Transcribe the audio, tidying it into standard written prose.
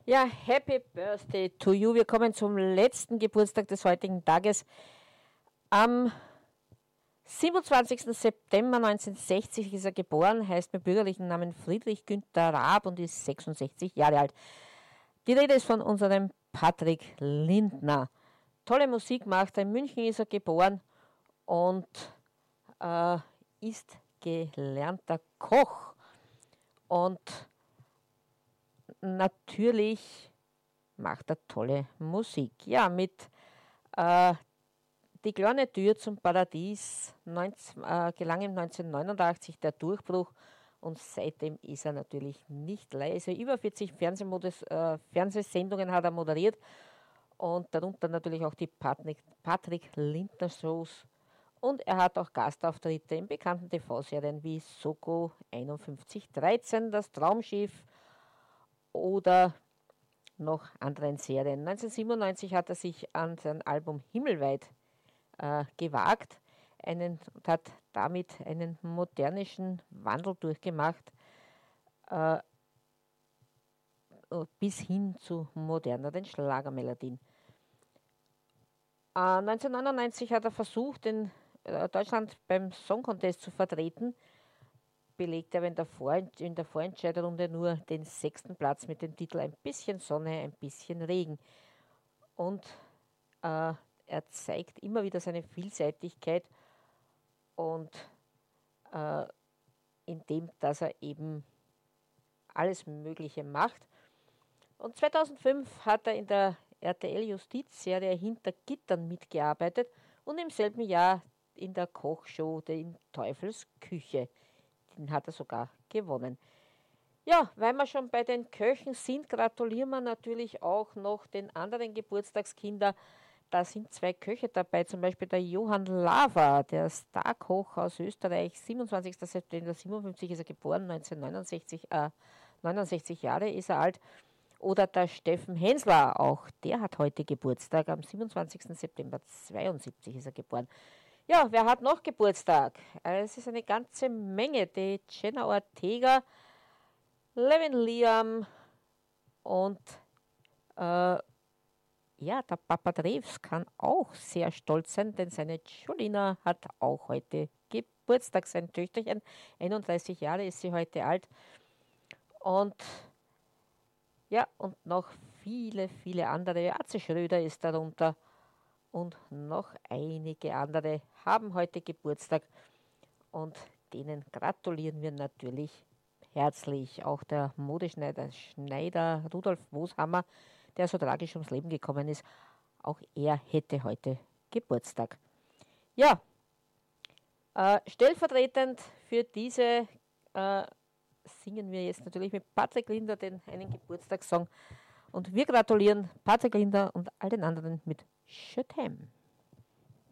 Ja, Happy Birthday to you. Wir kommen zum letzten Geburtstag des heutigen Tages. Am 27. September 1960 ist er geboren, heißt mit bürgerlichen Namen Friedrich Günther Raab und ist 66 Jahre alt. Die Rede ist von unserem Patrick Lindner. Tolle Musik macht er. In München ist er geboren und ist gelernter Koch. Und natürlich macht er tolle Musik. Ja, mit Die kleine Tür zum Paradies gelang ihm 1989 der Durchbruch und seitdem ist er natürlich nicht leise. Über 40 Fernsehsendungen hat er moderiert und darunter natürlich auch die Patrick Lindner Shows. Und er hat auch Gastauftritte in bekannten TV-Serien wie Soko 5113, Das Traumschiff oder noch anderen Serien. 1997 hat er sich an sein Album Himmelweit gewagt und hat damit einen modernischen Wandel durchgemacht bis hin zu moderneren Schlagermelodien. 1999 hat er versucht, Deutschland beim Song Contest zu vertreten, belegte aber in der Vorentscheiderunde nur den 6. Platz mit dem Titel Ein bisschen Sonne, ein bisschen Regen. Und er zeigt immer wieder seine Vielseitigkeit und indem, dass er eben alles Mögliche macht. Und 2005 hat er in der RTL-Justizserie Hinter Gittern mitgearbeitet und im selben Jahr in der Kochshow In Teufels Küche. Den hat er sogar gewonnen. Ja, weil wir schon bei den Köchen sind, gratulieren wir natürlich auch noch den anderen Geburtstagskindern. Da sind 2 Köche dabei, zum Beispiel der Johann Lafer, der Starkoch aus Österreich, 27. September 57 ist er geboren, 1969, 69 Jahre ist er alt. Oder der Steffen Hensler, auch der hat heute Geburtstag, am 27. September 72 ist er geboren. Ja, wer hat noch Geburtstag? Es ist eine ganze Menge. Die Jenna Ortega, Levin Liam und ja, der Papa Drews kann auch sehr stolz sein, denn seine Julina hat auch heute Geburtstag, sein Töchterchen. 31 Jahre ist sie heute alt. Und ja, und noch viele, viele andere. Atze Schröder ist darunter. Und noch einige andere haben heute Geburtstag und denen gratulieren wir natürlich herzlich. Auch der Modeschneider Rudolf Woshammer, der so tragisch ums Leben gekommen ist, auch er hätte heute Geburtstag. Ja, stellvertretend für diese singen wir jetzt natürlich mit Patrick Lindner einen Geburtstagssong. Und wir gratulieren Patrick Lindner und all den anderen mit Je t'aime.